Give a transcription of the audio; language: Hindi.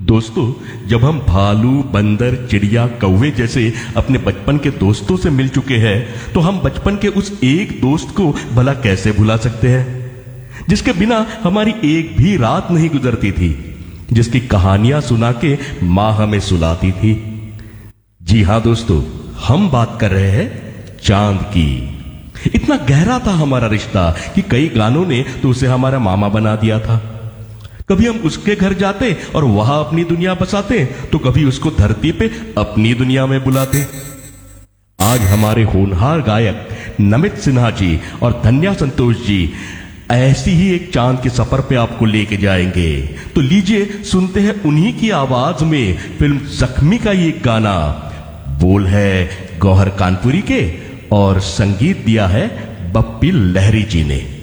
दोस्तों, जब हम भालू, बंदर, चिड़िया, कौवे जैसे अपने बचपन के दोस्तों से मिल चुके हैं, तो हम बचपन के उस एक दोस्त को भला कैसे भुला सकते हैं, जिसके बिना हमारी एक भी रात नहीं गुजरती थी, जिसकी कहानियां सुना के मां हमें सुलाती थी। जी हां दोस्तों, हम बात कर रहे हैं चांद की। इतना गहरा था हमारा रिश्ता कि कई गानों ने तो उसे हमारा मामा बना दिया था। कभी हम उसके घर जाते और वहां अपनी दुनिया बसाते, तो कभी उसको धरती पे अपनी दुनिया में बुलाते। आज हमारे होनहार गायक नमित सिन्हा जी और धन्या संतोष जी ऐसी ही एक चांद के सफर पे आपको लेके जाएंगे। तो लीजिए सुनते हैं उन्हीं की आवाज में फिल्म जख्मी का ये गाना। बोल है गौहर कानपुरी के और संगीत दिया है बप्पी लहरी जी ने।